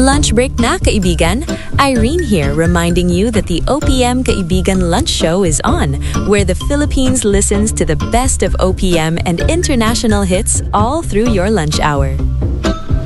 Lunch break na, kaibigan! Irene here, reminding you that the OPM Kaibigan Lunch Show is on, where the Philippines listens to the best of OPM and international hits all through your lunch hour.